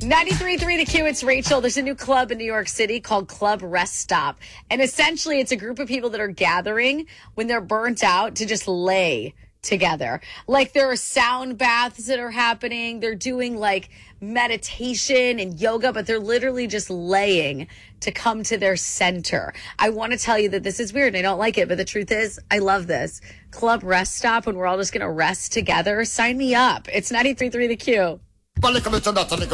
93.3 The Q, it's Rachel. There's a new club in New York City called Club Rest Stop. And essentially, it's a group of people that are gathering when they're burnt out to just lay together. Like, there are sound baths that are happening. They're doing like meditation and yoga, but they're literally just laying to come to their center. I want to tell you that this is weird and I don't like it, but the truth is I love this. Club Rest Stop, when we're all just going to rest together. Sign me up. It's 93.3 The Q.